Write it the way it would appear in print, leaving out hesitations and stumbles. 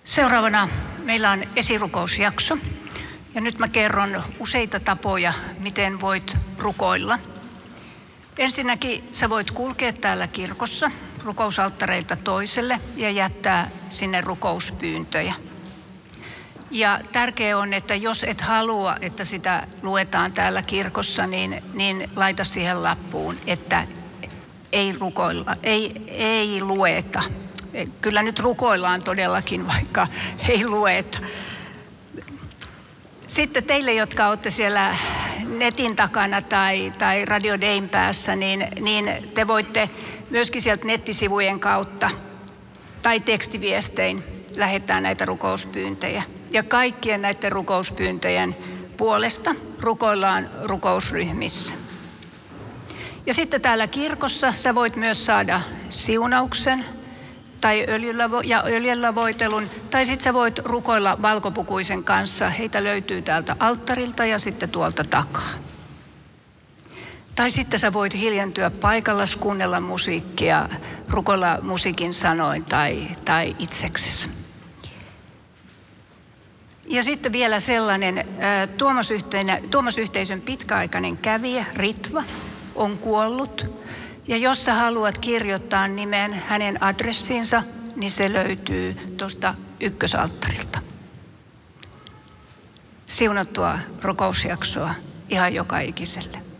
Seuraavana meillä on esirukousjakso ja nyt mä kerron useita tapoja, miten voit rukoilla. Ensinnäkin sä voit kulkea täällä kirkossa rukousalttareilta toiselle ja jättää sinne rukouspyyntöjä. Ja tärkeää on, että jos et halua, että sitä luetaan täällä kirkossa, niin laita siihen lappuun, että ei rukoilla, ei lueta. Kyllä nyt rukoillaan todellakin, vaikka ei lueta. Sitten teille, jotka olette siellä netin takana tai Radio Dayn päässä, niin te voitte myöskin sieltä nettisivujen kautta tai tekstiviestein lähettää näitä rukouspyyntejä. Ja kaikkien näiden rukouspyyntöjen puolesta rukoillaan rukousryhmissä. Ja sitten täällä kirkossa sä voit myös saada siunauksen tai öljyllä voitelun, tai sitten sä voit rukoilla valkopukuisen kanssa. Heitä löytyy täältä alttarilta ja sitten tuolta takaa. Tai sitten sä voit hiljentyä paikallas, kuunnella musiikkia, rukoilla musiikin sanoin tai itseksesi. Ja sitten vielä sellainen, Tuomas-yhteisön pitkäaikainen kävijä, Ritva, on kuollut. Ja jos sä haluat kirjoittaa nimen, hänen adressinsa, niin se löytyy tuosta ykkösalttarilta. Siunattua rukousjaksoa ihan joka ikiselle.